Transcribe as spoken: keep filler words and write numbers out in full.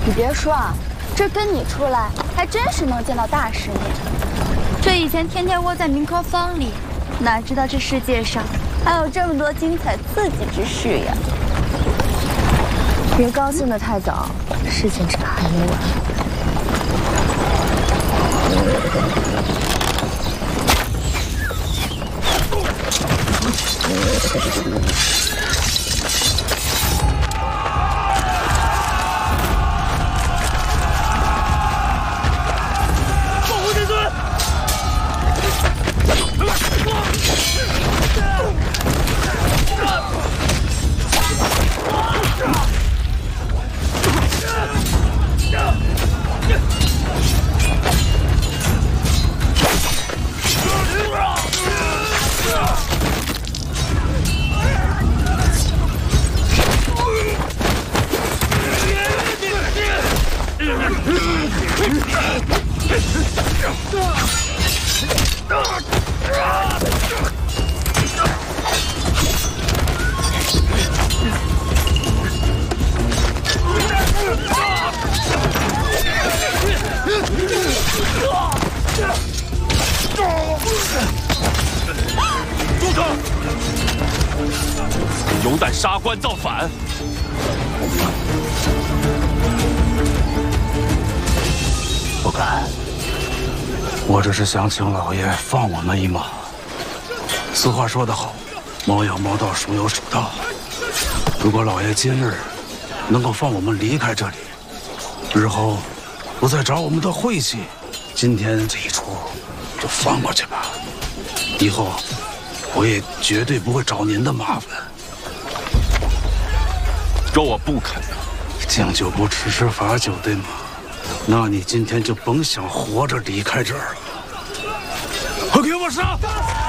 你别说啊，这跟你出来还真是能见到大世面。这以前天天窝在明科坊里，哪知道这世界上还有这么多精彩刺激之事呀！别高兴得太早，事情这还没完。 保护天尊！住手！有胆杀官造反！ 不敢，我只是想请老爷放我们一马。俗话说得好，猫有猫道，鼠有鼠道。如果老爷今日能够放我们离开这里，日后不再找我们的晦气，今天这一出就放过去吧。以后我也绝对不会找您的麻烦。 若我不肯， 敬酒不吃吃罚酒，对吗？那你今天就甭想活着离开这儿了。快给我杀！